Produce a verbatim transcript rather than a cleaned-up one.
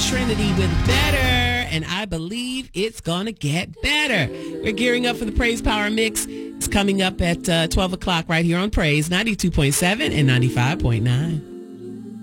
Trinity with Better, and I believe it's going to get better. We're gearing up for the Praise Power Mix. It's coming up at uh, twelve o'clock right here on Praise ninety-two point seven and ninety-five point nine.